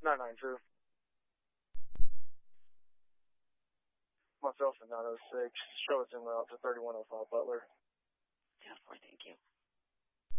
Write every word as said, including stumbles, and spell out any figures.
nine nine two. Myself and nine oh six. Show us in route to thirty-one oh five Butler. ten four, thank you.